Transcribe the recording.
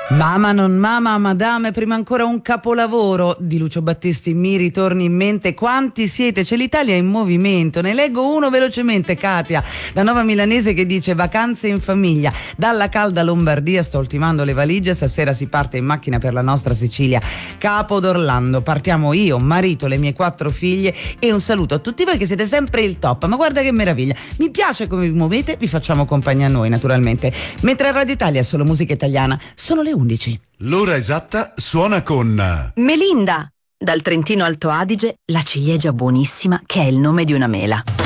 Mamma non mama, madame, prima ancora un capolavoro di Lucio Battisti mi ritorni in mente. Quanti siete? C'è l'Italia in movimento. Ne leggo uno velocemente, Katia, da Nova Milanese, che dice: vacanze in famiglia, dalla calda Lombardia sto ultimando le valigie, stasera si parte in macchina per la nostra Sicilia, Capo d'Orlando. Partiamo io, marito, le mie 4 figlie e un saluto a tutti voi che siete sempre il top. Ma guarda che meraviglia, mi piace come vi muovete, vi facciamo compagnia noi naturalmente. Mentre a Radio Italia è solo musica italiana, sono le 11. L'ora esatta suona con Melinda, dal Trentino Alto Adige, la ciliegia buonissima che è il nome di una mela.